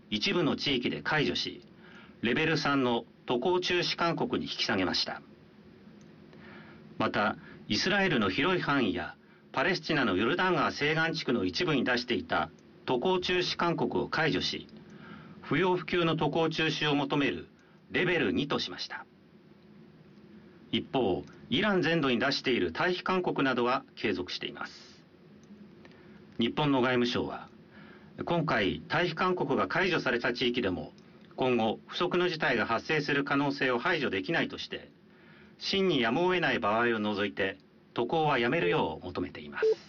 一部の地域で解除し、レベル3の渡航中止勧告に引き下げました。また、イスラエルの広い範囲やパレスチナのヨルダン川西岸地区の一部に出していた渡航中止勧告を解除し、不要不急の渡航中止を求めるレベル2としました。一方、イラン全土に出している退避勧告などは継続しています。日本の外務省は、今回退避勧告が解除された地域でも今後不測の事態が発生する可能性を排除できないとして、真にやむを得ない場合を除いて渡航はやめるよう求めています。